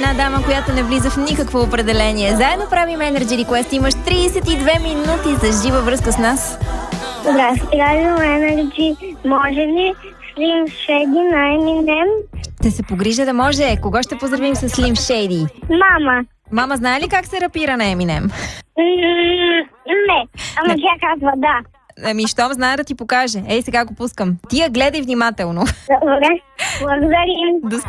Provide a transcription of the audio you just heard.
една дама, която не влиза в никакво определение. Заедно правим Energy Request. Имаш 32 минути за жива връзка с нас. Здрасти, Радио Енерджи. Може ли Slim Shady на Eminem? Ще се погрижа да може. Кого ще поздравим с Slim Shady? Мама. Мама знае ли как се рапира на Eminem? Не, ама тя казва да. Ами, щом знае да ти покаже. Ей, сега го пускам. Ти я гледай внимателно. Добре, благодарим. До